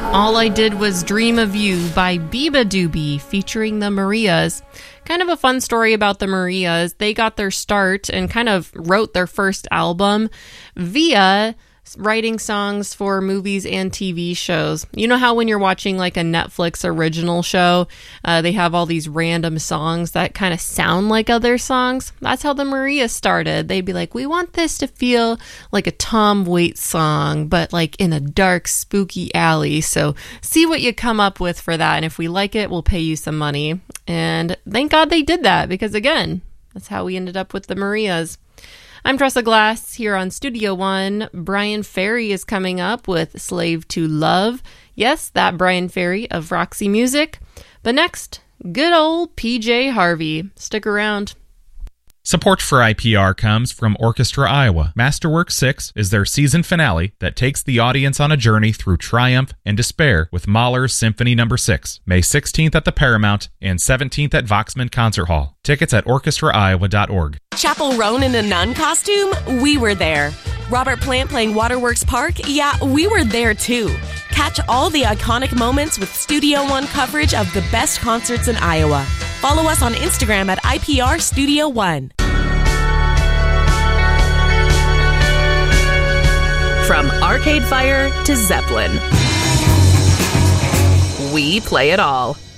All I Did Was Dream of You by Biba Doobie featuring the Marias. Kind of a fun story about the Marias. They got their start and kind of wrote their first album via writing songs for movies and TV shows. You know how when you're watching like a Netflix original show, they have all these random songs that kind of sound like other songs? That's how the Marias started. They'd be like, we want this to feel like a Tom Waits song, but like in a dark, spooky alley. So see what you come up with for that. And if we like it, we'll pay you some money. And thank God they did that, because again, that's how we ended up with the Marias. I'm Tressa Glass here on Studio One. Brian Ferry is coming up with Slave to Love. Yes, that Brian Ferry of Roxy Music. But next, good old PJ Harvey. Stick around. Support for IPR comes from Orchestra Iowa. Masterwork 6 is their season finale that takes the audience on a journey through triumph and despair with Mahler's Symphony No. 6, May 16th at the Paramount and 17th at Voxman Concert Hall. Tickets at orchestraiowa.org. Chapel Roan in a nun costume? We were there. Robert Plant playing Waterworks Park? Yeah, we were there too. Catch all the iconic moments with Studio One coverage of the best concerts in Iowa. Follow us on Instagram at IPR Studio One. From Arcade Fire to Zeppelin, we play it all.